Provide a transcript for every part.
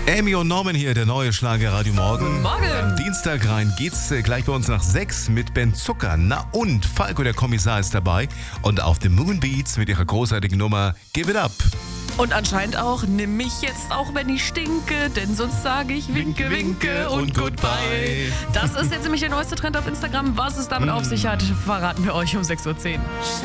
Amy und Norman hier, der neue Schlager Radio Morgen. Morgen. Am Dienstag rein geht's gleich bei uns nach 6 mit Ben Zucker. Na und Falco, der Kommissar, ist dabei. Und auf den Moonbeats mit ihrer großartigen Nummer Give It Up. Und anscheinend auch, nimm mich jetzt auch, wenn ich stinke, denn sonst sage ich winke, winke und goodbye. Das ist jetzt nämlich der neueste Trend auf Instagram. Was es damit auf sich hat, verraten wir euch um 6.10 Uhr.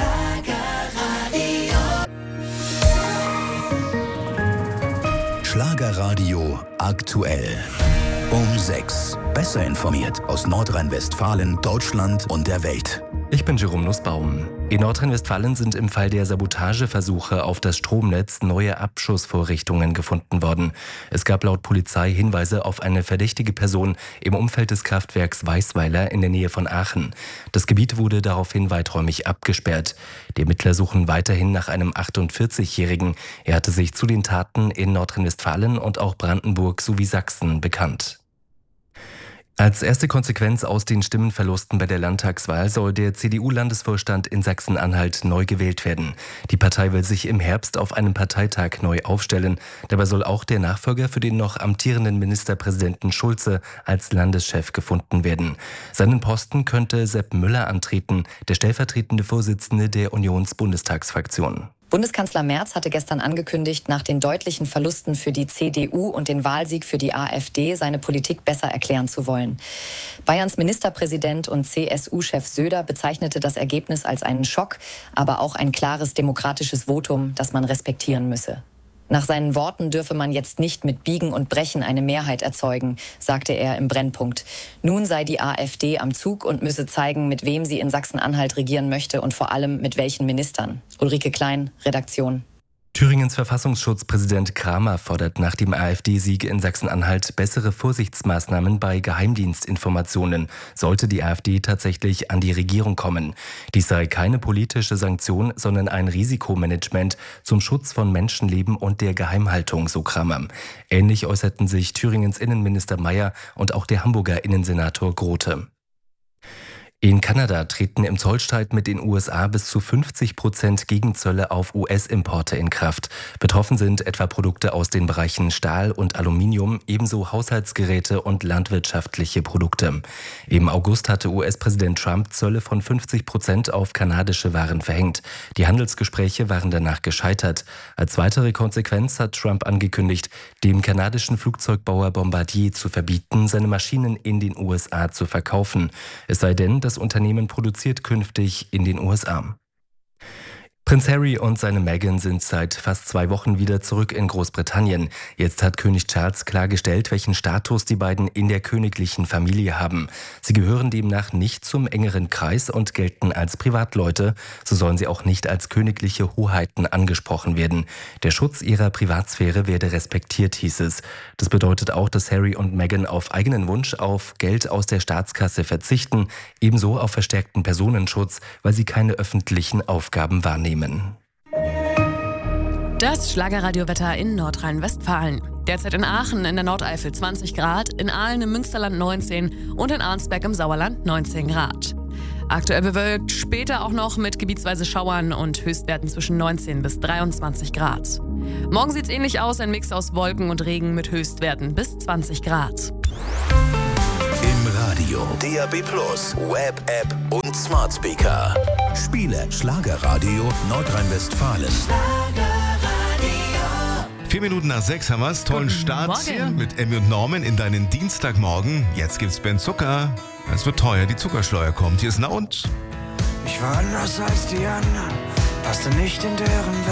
Schlagerradio aktuell. Um 6. Besser informiert aus Nordrhein-Westfalen, Deutschland und der Welt. Ich bin Jerome Nussbaum. In Nordrhein-Westfalen sind im Fall der Sabotageversuche auf das Stromnetz neue Abschussvorrichtungen gefunden worden. Es gab laut Polizei Hinweise auf eine verdächtige Person im Umfeld des Kraftwerks Weißweiler in der Nähe von Aachen. Das Gebiet wurde daraufhin weiträumig abgesperrt. Die Ermittler suchen weiterhin nach einem 48-Jährigen. Er hatte sich zu den Taten in Nordrhein-Westfalen und auch Brandenburg sowie Sachsen bekannt. Als erste Konsequenz aus den Stimmenverlusten bei der Landtagswahl soll der CDU-Landesvorstand in Sachsen-Anhalt neu gewählt werden. Die Partei will sich im Herbst auf einem Parteitag neu aufstellen. Dabei soll auch der Nachfolger für den noch amtierenden Ministerpräsidenten Schulze als Landeschef gefunden werden. Seinen Posten könnte Sepp Müller antreten, der stellvertretende Vorsitzende der Unions-Bundestagsfraktion. Bundeskanzler Merz hatte gestern angekündigt, nach den deutlichen Verlusten für die CDU und den Wahlsieg für die AfD seine Politik besser erklären zu wollen. Bayerns Ministerpräsident und CSU-Chef Söder bezeichnete das Ergebnis als einen Schock, aber auch ein klares demokratisches Votum, das man respektieren müsse. Nach seinen Worten dürfe man jetzt nicht mit Biegen und Brechen eine Mehrheit erzeugen, sagte er im Brennpunkt. Nun sei die AfD am Zug und müsse zeigen, mit wem sie in Sachsen-Anhalt regieren möchte und vor allem mit welchen Ministern. Ulrike Klein, Redaktion. Thüringens Verfassungsschutzpräsident Kramer fordert nach dem AfD-Sieg in Sachsen-Anhalt bessere Vorsichtsmaßnahmen bei Geheimdienstinformationen, sollte die AfD tatsächlich an die Regierung kommen. Dies sei keine politische Sanktion, sondern ein Risikomanagement zum Schutz von Menschenleben und der Geheimhaltung, so Kramer. Ähnlich äußerten sich Thüringens Innenminister Mayer und auch der Hamburger Innensenator Grote. In Kanada treten im Zollstreit mit den USA bis zu 50% Gegenzölle auf US-Importe in Kraft. Betroffen sind etwa Produkte aus den Bereichen Stahl und Aluminium, ebenso Haushaltsgeräte und landwirtschaftliche Produkte. Im August hatte US-Präsident Trump Zölle von 50% auf kanadische Waren verhängt. Die Handelsgespräche waren danach gescheitert. Als weitere Konsequenz hat Trump angekündigt, dem kanadischen Flugzeugbauer Bombardier zu verbieten, seine Maschinen in den USA zu verkaufen. Es sei denn, das Unternehmen produziert künftig in den USA. Prinz Harry und seine Meghan sind seit fast 2 Wochen wieder zurück in Großbritannien. Jetzt hat König Charles klargestellt, welchen Status die beiden in der königlichen Familie haben. Sie gehören demnach nicht zum engeren Kreis und gelten als Privatleute. So sollen sie auch nicht als königliche Hoheiten angesprochen werden. Der Schutz ihrer Privatsphäre werde respektiert, hieß es. Das bedeutet auch, dass Harry und Meghan auf eigenen Wunsch auf Geld aus der Staatskasse verzichten, ebenso auf verstärkten Personenschutz, weil sie keine öffentlichen Aufgaben wahrnehmen. Das Schlagerradiowetter in Nordrhein-Westfalen. Derzeit in Aachen in der Nordeifel 20 Grad, in Aalen im Münsterland 19 und in Arnsberg im Sauerland 19 Grad. Aktuell bewölkt, später auch noch mit gebietsweise Schauern und Höchstwerten zwischen 19 bis 23 Grad. Morgen sieht es ähnlich aus, ein Mix aus Wolken und Regen mit Höchstwerten bis 20 Grad. Im Radio, DAB+, Web-App und Smart Speaker. Spiele Schlagerradio Nordrhein-Westfalen. 4 Minuten nach 6 haben wir's. Tollen Guten Start Morgen. hier mit Emmy und Norman in deinen Dienstagmorgen. Jetzt gibt's Ben Zucker. Es wird teuer, die Zuckersteuer kommt. Hier ist Na und? Ich war anders als die anderen, passte nicht in deren Welt.